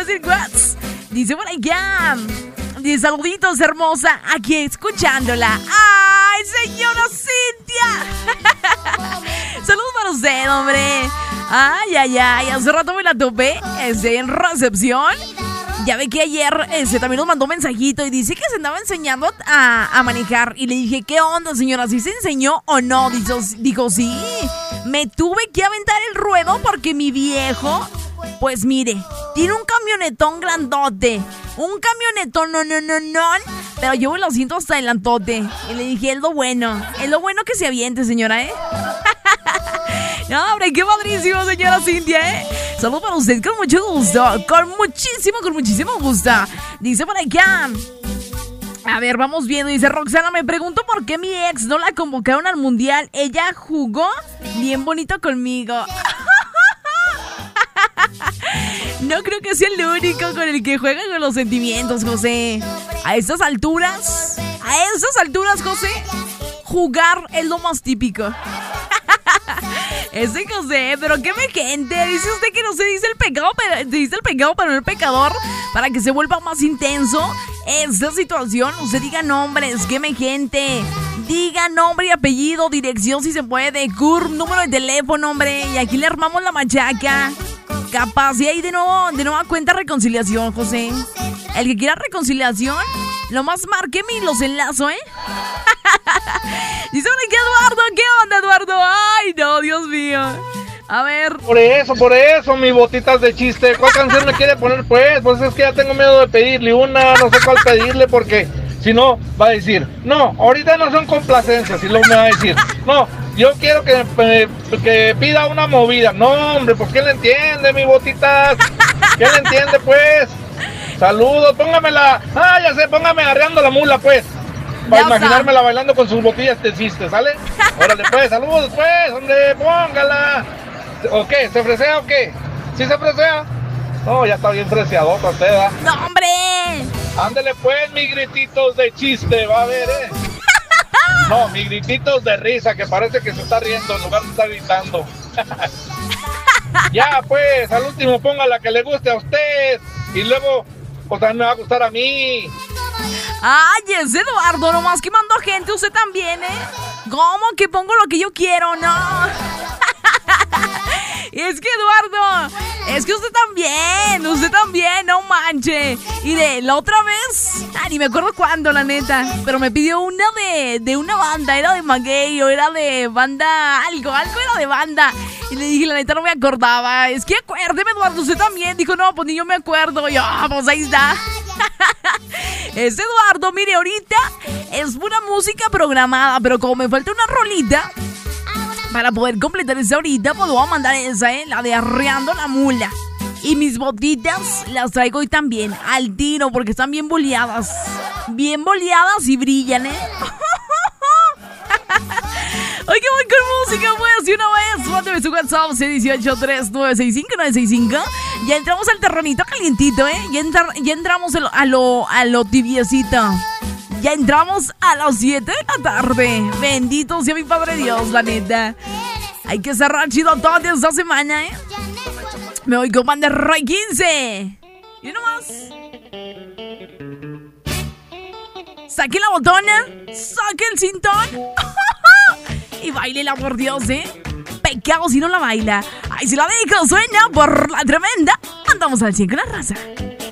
a decir what's. Dice por allá. Dice saluditos, hermosa. Aquí escuchándola. ¡Ay, señora Cintia! Saludos para usted, hombre. Ay. Hace rato me la topé en recepción. Ya ve que ayer también nos mandó un mensajito y dice que se andaba enseñando a manejar. Y le dije, ¿qué onda, señora? ¿Sí se enseñó o no? Dijo, sí. Me tuve que aventar el ruedo porque mi viejo, pues mire, tiene un camionetón grandote. Un camionetón, no. Pero yo lo siento hasta adelantote. Y le dije, es lo bueno que se aviente, señora, ¿eh? No, hombre, qué padrísimo, señora Cintia, Saludos para usted con mucho gusto. Con muchísimo gusto. Dice por acá. A ver, vamos viendo. Dice Roxana, me pregunto por qué mi ex no la convocaron al mundial. Ella jugó bien bonito conmigo. No creo que sea el único con el que juega con los sentimientos, José. A estas alturas, José, jugar es lo más típico. Ese José, pero qué gente. Dice usted que no se dice el pecado, pero no el pecador, para que se vuelva más intenso esta situación. Usted diga nombres, qué gente. Diga nombre y apellido, dirección si se puede, CURP, número de teléfono, hombre. Y aquí le armamos la machaca. Capaz, y ahí de nueva cuenta reconciliación, José. El que quiera reconciliación, lo más márqueme y los enlazo, Dice que Eduardo, ¿qué onda, Eduardo? Ay, no, Dios mío. A ver. Por eso, mis botitas de chiste. ¿Cuál canción me quiere poner, pues? Pues es que ya tengo miedo de pedirle una, no sé cuál pedirle porque si no, va a decir, no, ahorita no son complacencias, y luego me va a decir, no, yo quiero que pida una movida. No, hombre, pues ¿qué le entiende, mi botitas? ¿Qué le entiende, pues? Saludos, póngamela. Ah, ya sé, póngame arreando la mula, pues. Para imaginármela bailando con sus botellas de chiste, ¿sale? Órale, pues, saludos, pues, hombre, póngala. ¿O qué? ¿Se fresea o qué? ¿Sí se fresea? No, ya está bien freseadota usted, ¿verdad? ¡No, hombre! Ándele, pues, mis grititos de chiste, va a ver, No, mis grititos de risa, que parece que se está riendo en lugar de estar gritando. Ya, pues, al último ponga la que le guste a usted. Y luego, pues también me va a gustar a mí. Ay, es Eduardo, nomás que mando gente, usted también, ¿Cómo que pongo lo que yo quiero? No. Es que Eduardo, es que usted también, no manche. Y de la otra vez, ni me acuerdo cuándo, la neta, pero me pidió una de una banda, era de Maguey o era de banda, algo era de banda. Y le dije, la neta no me acordaba. Es que acuérdeme, Eduardo, usted también. Dijo, no, pues ni yo me acuerdo. Y yo, pues ahí está. Es Eduardo, mire, ahorita es pura música programada, pero como me falta una rolita para poder completar esa ahorita, pues voy a mandar esa, la de arreando la mula. Y mis botitas las traigo hoy también, al tiro, porque están bien boleadas y brillan, Oye, que voy con música, pues, y una vez, mándame su WhatsApp, C183965-965. Ya entramos al terrenito calientito, Ya entramos a lo tibiecito. Ya entramos a las 7 de la tarde. Bendito sea mi Padre Dios, la neta. Hay que cerrar chido toda esta semana, Me voy con Banda Ray 15. Y uno más. Saque la botona, saque el cintón. Y báilela, por Dios, Pecado si no la baila. Ahí se la dejo, suena por la tremenda. Andamos al 100 con la raza.